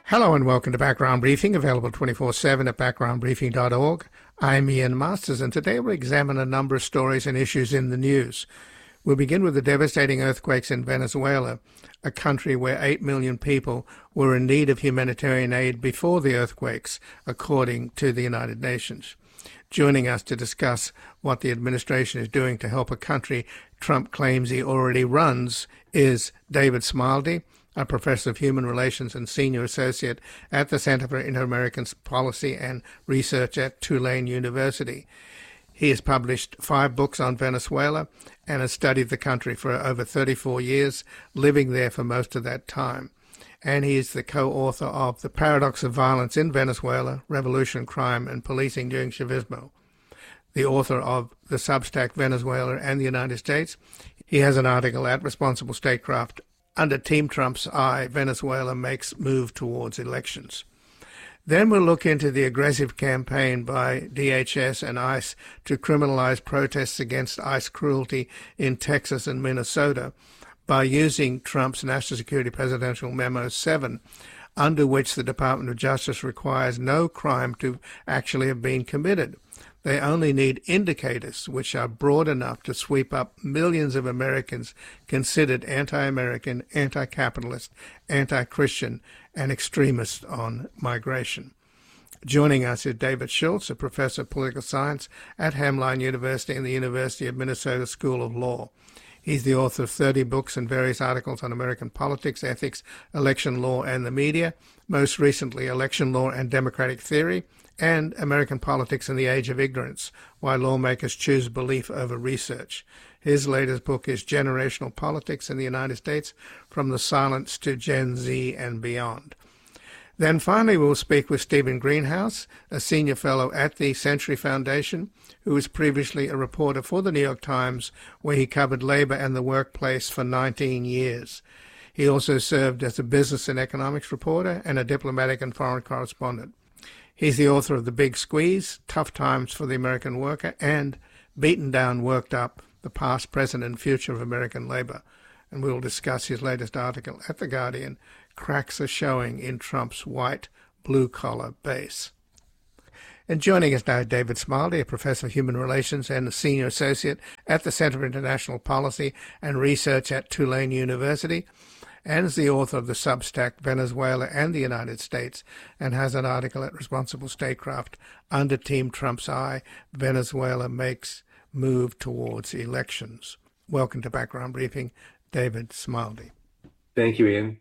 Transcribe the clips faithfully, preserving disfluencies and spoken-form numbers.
Hello and welcome to Background Briefing, available twenty-four seven at background briefing dot org. I'm Ian Masters, and today we'll examine a number of stories and issues in the news. We'll begin with the devastating earthquakes in Venezuela, a country where eight million people were in need of humanitarian aid before the earthquakes, according to the United Nations. Joining us to discuss what the administration is doing to help a country Trump claims he already runs is David Smilde, a professor of human relations and senior associate at the Center for Inter-American Policy and Research at Tulane University. He has published five books on Venezuela and has studied the country for over thirty-four years, living there for most of that time. And he is the co-author of The Paradox of Violence in Venezuela, Revolution, Crime, and Policing During Chavismo. The author of the Substack Venezuela and the United States. He has an article at Responsible Statecraft, Under Team Trump's Eye, Venezuela Makes Move Towards Elections. Then we'll look into the aggressive campaign by D H S and ICE to criminalize protests against ICE cruelty in Texas and Minnesota by using Trump's National Security Presidential Memo seven, under which the Department of Justice requires no crime to actually have been committed. They only need indicators which are broad enough to sweep up millions of Americans considered anti-American, anti-capitalist, anti-Christian, and extremist on migration. Joining us is David Schultz, a professor of political science at Hamline University and the University of Minnesota School of Law. He's the author of thirty books and various articles on American politics, ethics, election law, and the media, most recently Election Law and Democratic Theory, and American Politics in the Age of Ignorance, Why Lawmakers Choose Belief Over Research. His latest book is Generational Politics in the United States, From the Silence to Gen Z and Beyond. Then finally we'll speak with Stephen Greenhouse, a senior fellow at the Century Foundation, who was previously a reporter for the New York Times, where he covered labor and the workplace for nineteen years. He also served as a business and economics reporter and a diplomatic and foreign correspondent. He's the author of The Big Squeeze, Tough Times for the American Worker, and Beaten Down, Worked Up, The Past, Present, and Future of American Labor. And we'll discuss his latest article at The Guardian, Cracks Are Showing in Trump's White Blue-Collar Base. And joining us now, David Smilde, a professor of human relations and a senior associate at the Center for International Policy and Research at Tulane University, and is the author of the Substack Venezuela and the United States, and has an article at Responsible Statecraft, Under Team Trump's Eye, Venezuela Makes Move Towards Elections. Welcome to Background Briefing, David Smilde. Thank you, Ian.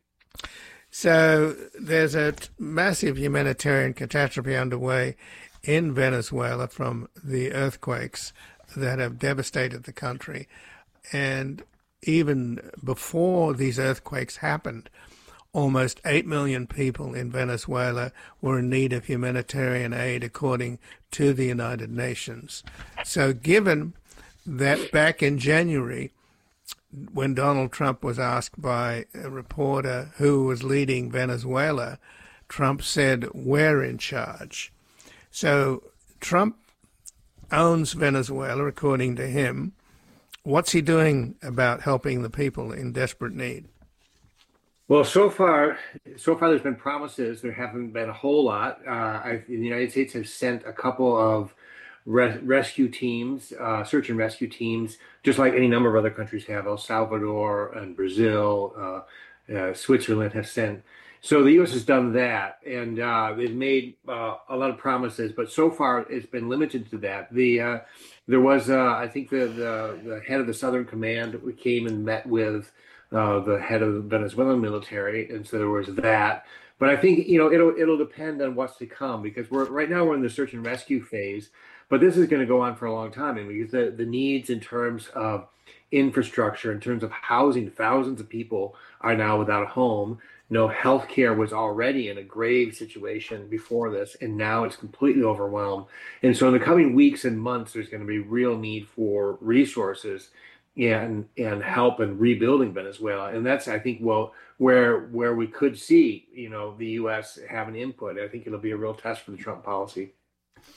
So there's a t- massive humanitarian catastrophe underway in Venezuela from the earthquakes that have devastated the country. And even before these earthquakes happened, almost eight million people in Venezuela were in need of humanitarian aid, according to the United Nations. So given that back in January, when Donald Trump was asked by a reporter who was leading Venezuela, Trump said, "We're in charge." So Trump owns Venezuela, according to him. What's he doing about helping the people in desperate need? Well, so far, so far there's been promises. There haven't been a whole lot. Uh, I, the United States has sent a couple of res- rescue teams, uh, search and rescue teams, just like any number of other countries have. El Salvador and Brazil, uh, uh, Switzerland have sent. So the U S has done that, and uh, they've made uh, a lot of promises, but so far it's been limited to that. The uh, there was, uh, I think, the, the the head of the Southern Command came and met with uh, the head of the Venezuelan military, and so there was that. But I think you know it'll it'll depend on what's to come, because we're right now we're in the search and rescue phase, but this is going to go on for a long time, and because the the needs in terms of infrastructure, in terms of housing, thousands of people are now without a home. No, healthcare was already in a grave situation before this, and now it's completely overwhelmed. And so in the coming weeks and months, there's going to be real need for resources and and help in rebuilding Venezuela. And that's, I think, well, where where we could see, you know, the U S have an input. I think it'll be a real test for the Trump policy.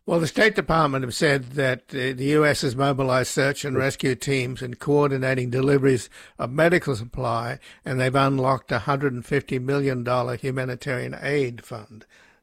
Well, the State Department have said that uh, the U S has mobilized search and rescue teams in coordinating deliveries of medical supply, and they've unlocked a one hundred fifty million dollars humanitarian aid fund.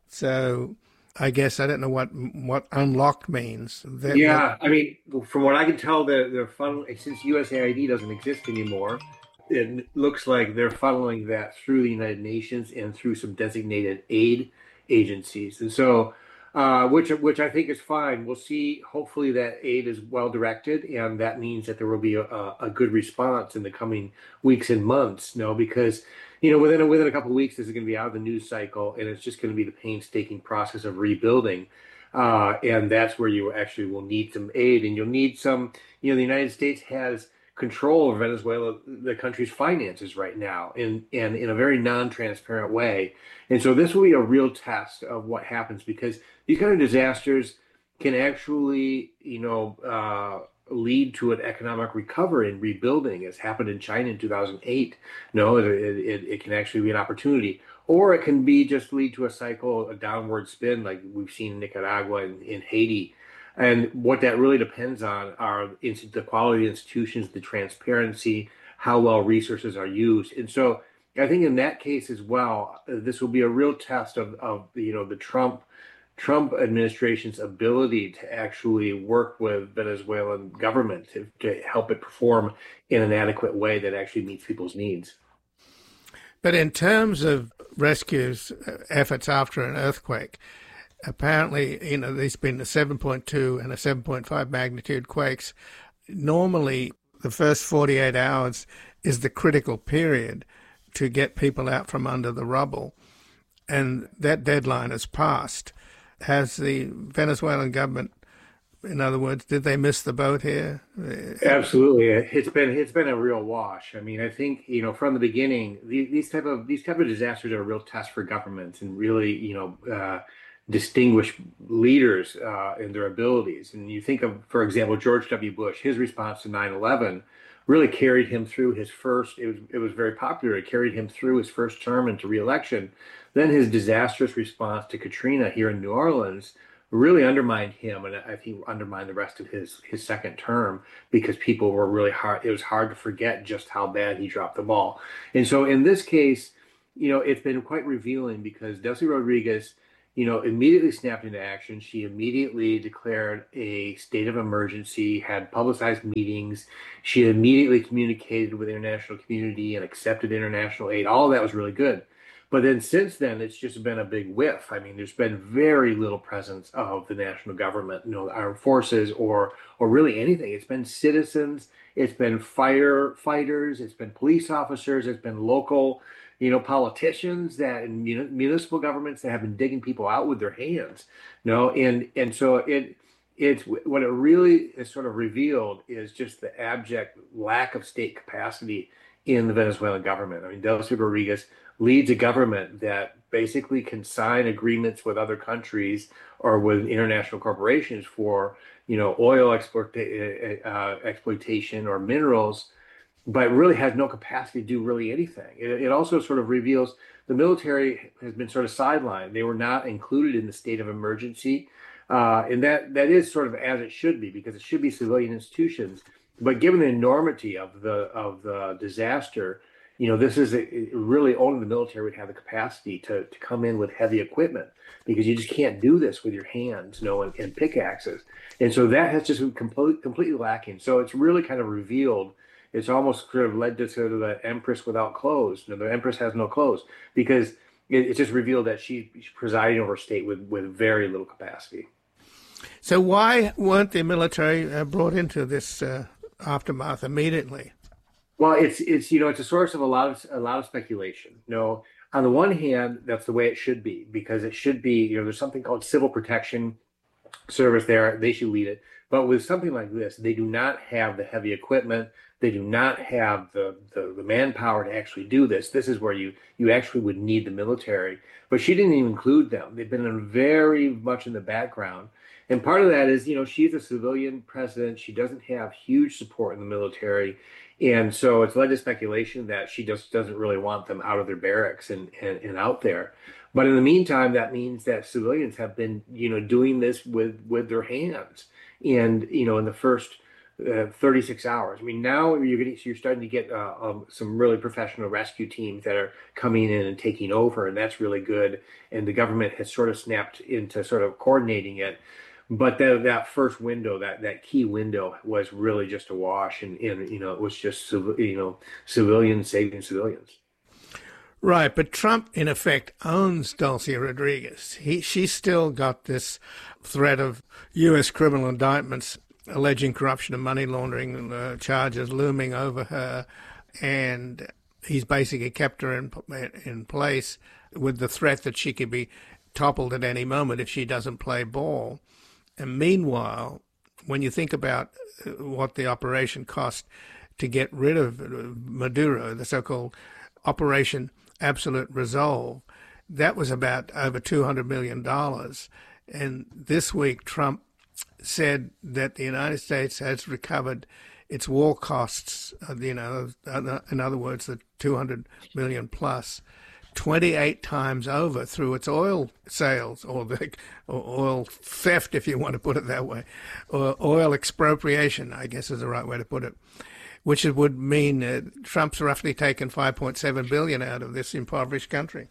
So I guess I don't know what what unlocked means. That, Yeah, I mean, from what I can tell, they're, they're funneling, since U S A I D doesn't exist anymore, it looks like they're funneling that through the United Nations and through some designated aid agencies. And so, uh, which which I think is fine. We'll see. Hopefully, that aid is well directed, and that means that there will be a, a good response in the coming weeks and months. No, because you know within a, within a couple of weeks, this is going to be out of the news cycle, and it's just going to be the painstaking process of rebuilding. Uh, and that's where you actually will need some aid, and you'll need some. You know, the United States has control over Venezuela, the country's finances right now, in and in a very non-transparent way. And so this will be a real test of what happens, because these kind of disasters can actually, you know, uh, lead to an economic recovery and rebuilding, as happened in China in two thousand eight. No, it, it, it can actually be an opportunity. Or it can be just lead to a cycle, a downward spin, like we've seen in Nicaragua and in Haiti. And what that really depends on are the quality of institutions, the transparency, how well resources are used. And so I think in that case as well, this will be a real test of, of you know, the Trump Trump administration's ability to actually work with Venezuelan government to, to help it perform in an adequate way that actually meets people's needs. But in terms of rescues efforts after an earthquake, apparently, you know, there's been a seven point two and a seven point five magnitude quakes. Normally, the first forty-eight hours is the critical period to get people out from under the rubble, and that deadline has passed. Has the Venezuelan government, in other words, did they miss the boat here? Absolutely, it's been it's been a real wash. I mean, I think you know from the beginning, these, these type of these type of disasters are a real test for governments and really you know uh, distinguished leaders uh, in their abilities. And you think of, for example, George W. Bush, his response to nine eleven really carried him through his first. It was it was very popular. It carried him through his first term into reelection. Then his disastrous response to Katrina here in New Orleans really undermined him, and I think undermined the rest of his his second term, because people were really hard. It was hard to forget just how bad he dropped the ball. And so in this case, you know, it's been quite revealing, because Delcy Rodriguez, you know, immediately snapped into action. She immediately declared a state of emergency, had publicized meetings. She immediately communicated with the international community and accepted international aid. All of that was really good. But then since then, it's just been a big whiff. I mean, there's been very little presence of the national government, you know, armed forces, or or really anything. It's been citizens, it's been firefighters, it's been police officers, it's been local, you know, politicians that and municipal governments that have been digging people out with their hands. You know, and and so it it's what it really is sort of revealed is just the abject lack of state capacity in the Venezuelan government. I mean, Delcy Rodriguez leads a government that basically can sign agreements with other countries or with international corporations for, you know, oil export, uh, exploitation or minerals, but really has no capacity to do really anything. It, it also sort of reveals the military has been sort of sidelined. They were not included in the state of emergency. Uh, and that that is sort of as it should be, because it should be civilian institutions. But given the enormity of the of the disaster, you know, this is a, really only the military would have the capacity to, to come in with heavy equipment, because you just can't do this with your hands, you know, and, and pickaxes. And so that has just been complete, completely lacking. So it's really kind of revealed. It's almost sort of led to sort of the empress without clothes. You know, the empress has no clothes, because it, it's just revealed that she, she's presiding over a state with, with very little capacity. So why weren't the military uh, brought into this uh, aftermath immediately? Well, it's it's you know it's a source of a lot of a lot of speculation. You know, on the one hand, that's the way it should be, because it should be, you know, there's something called Civil Protection Service there. They should lead it. But with something like this, they do not have the heavy equipment. They do not have the, the, the manpower to actually do this. This is where you you actually would need the military. But she didn't even include them. They've been in very much in the background. And part of that is, you know, she's a civilian president. She doesn't have huge support in the military. And so it's led to speculation that she just doesn't really want them out of their barracks and, and, and out there. But in the meantime, that means that civilians have been, you know, doing this with with their hands. And, you know, in the first uh, thirty-six hours, I mean, now you're getting, you're starting to get uh, um, some really professional rescue teams that are coming in and taking over, and that's really good. And the government has sort of snapped into sort of coordinating it. But that that first window, that that key window, was really just a wash, and, and you know it was just you know civilians saving civilians. Right, but Trump in effect owns Dulce Rodriguez. He she's still got this threat of U S criminal indictments alleging corruption and money laundering uh, charges looming over her, and he's basically kept her in in place with the threat that she could be toppled at any moment if she doesn't play ball. And meanwhile, when you think about what the operation cost to get rid of Maduro, the so-called Operation Absolute Resolve, that was about over two hundred million dollars. And this week, Trump said that the United States has recovered its war costs, you know, in other words, the two hundred million dollars plus, twenty-eight times over through its oil sales, or the or oil theft, if you want to put it that way, or oil expropriation, I guess is the right way to put it, which would mean uh, Trump's roughly taken five point seven billion dollars out of this impoverished country.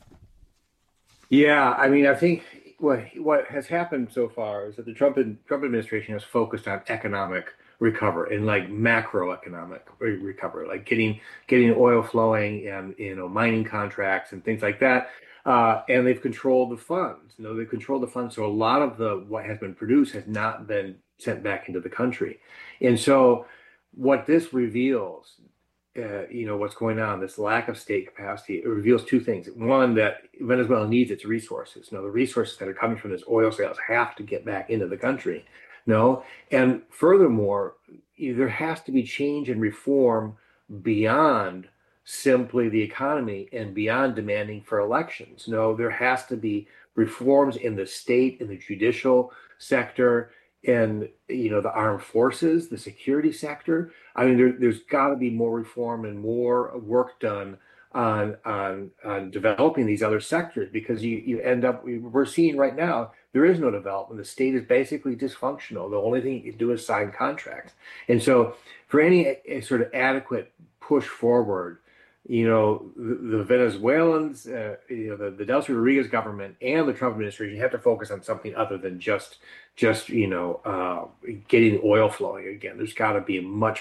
Yeah, I mean, I think what what has happened so far is that the Trump Trump administration has focused on economic recovery and like macroeconomic recovery, like getting getting oil flowing and you know mining contracts and things like that. Uh, and they've controlled the funds. You know, they've controlled the funds, so a lot of the what has been produced has not been sent back into the country. And so, what this reveals, uh, you know, what's going on, this lack of state capacity, it reveals two things. One, that Venezuela needs its resources. You know, the resources that are coming from this oil sales have to get back into the country. No, and furthermore, there has to be change and reform beyond simply the economy and beyond demanding for elections. No, there has to be reforms in the state, in the judicial sector, and you know the armed forces, the security sector. I mean, there, there's got to be more reform and more work done on on on developing these other sectors, because you you end up we're seeing right now there is no development. The state is basically dysfunctional. The only thing you can do is sign contracts. And so for any sort of adequate push forward, you know, the, the Venezuelans, uh, you know, the, the Delcy Rodriguez government and the Trump administration have to focus on something other than just just you know uh, getting oil flowing again. There's got to be much